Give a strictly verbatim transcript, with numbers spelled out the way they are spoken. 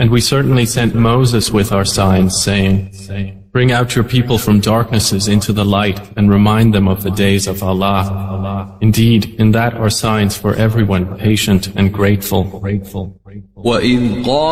And we certainly sent Moses with our signs, saying, bring out your people from darknesses into the light and remind them of the days of Allah. Indeed, in that are signs for everyone patient and grateful. وَإِذْ قَالَ